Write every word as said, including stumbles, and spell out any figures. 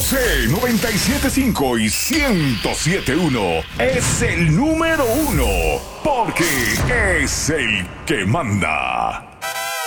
José noventa y siete punto cinco y ciento siete punto uno es el número uno porque es el que manda.